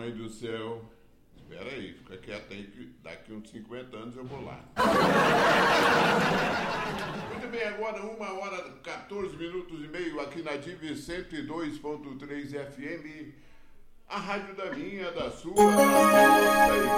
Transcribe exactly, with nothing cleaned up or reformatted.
Mãe do céu. Espera aí, fica quieto aí que daqui uns cinquenta anos eu vou lá. Muito bem, agora uma hora, quatorze minutos e meio aqui na Divi cento e dois ponto três F M. A rádio da minha, da sua, da nossa